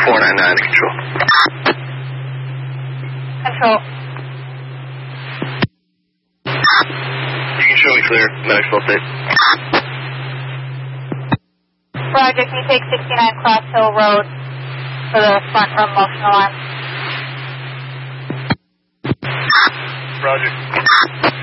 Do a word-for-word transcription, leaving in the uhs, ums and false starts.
four nine nine to control. Control. You can show me clear. Maxwell State. Roger, can you take sixty-nine Cross Hill Road for the front room motion alarm? Roger.